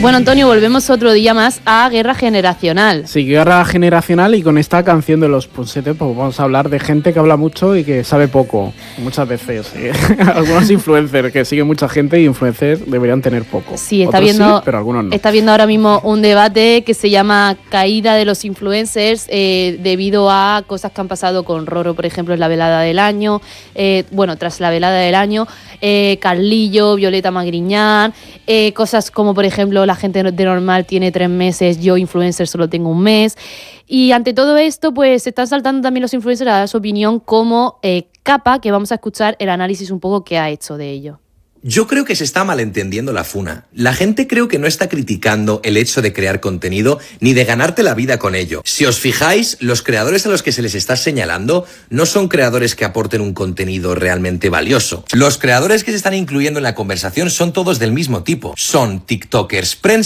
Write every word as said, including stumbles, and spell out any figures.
Bueno, Antonio, volvemos otro día más a Guerra Generacional. Sí, Guerra Generacional, y con esta canción de los Punsetes pues vamos a hablar de gente que habla mucho y que sabe poco, muchas veces. ¿eh? Algunos influencers que siguen mucha gente y influencers deberían tener poco. Sí, está Otros viendo, sí, pero algunos no. Está viendo ahora mismo un debate que se llama Caída de los influencers eh, debido a cosas que han pasado con Roro, por ejemplo, en la velada del año, eh, bueno, tras la velada del año, eh, Carlillo, Violeta Magriñán, eh, cosas como, por ejemplo, la gente de normal tiene tres meses, yo influencer solo tengo un mes. Y ante todo esto, pues se están saltando también los influencers a dar su opinión como eh, Capa, que vamos a escuchar el análisis un poco que ha hecho de ello. Yo creo que se está malentendiendo la funa. La gente creo que no está criticando el hecho de crear contenido ni de ganarte la vida con ello. Si os fijáis, los creadores a los que se les está señalando no son creadores que aporten un contenido realmente valioso. Los creadores que se están incluyendo en la conversación son todos del mismo tipo. Son TikTokers,